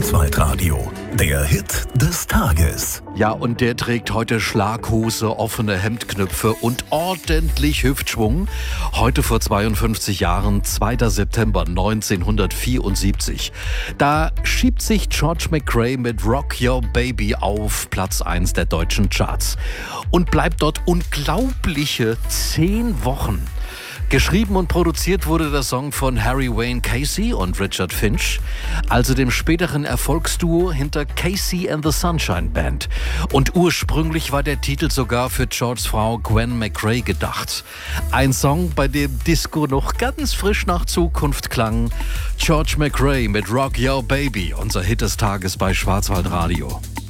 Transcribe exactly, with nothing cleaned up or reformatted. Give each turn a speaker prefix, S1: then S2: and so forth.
S1: Schwarzwaldradio. Der Hit des Tages.
S2: Ja, und der trägt heute Schlaghose, offene Hemdknöpfe und ordentlich Hüftschwung. Heute vor zweiundfünfzig Jahren, zweiter September neunzehnhundertvierundsiebzig. Da schiebt sich George McRae mit Rock Your Baby auf Platz eins der deutschen Charts und bleibt dort unglaubliche zehn Wochen. Geschrieben und produziert wurde der Song von Harry Wayne Casey und Richard Finch, also dem späteren Erfolgsduo hinter Casey and the Sunshine Band. Und ursprünglich war der Titel sogar für Georges Frau Gwen McRae gedacht. Ein Song, bei dem Disco noch ganz frisch nach Zukunft klang. George McRae mit Rock Your Baby, unser Hit des Tages bei Schwarzwaldradio.